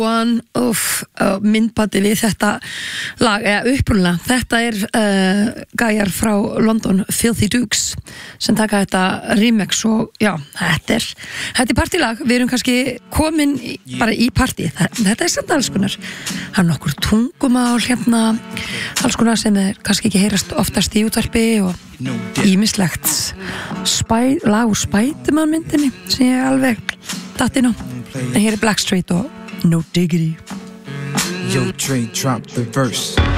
myndbandi við þetta lag, eða upprunalega þetta gæjar frá London, Filthy Dukes sem taka þetta remix og já, þetta er partílag, við erum kannski komin bara í partí, þetta samt alls konar, það nokkur tungumál hérna, alls konar sem kannski ekki heyrast oftast í útvarpi og ýmislegt lag úr Spiderman myndinni sem ég alveg datt inn á, en hér Blackstreet og No Diggity. Yo, Trey, drop the verse.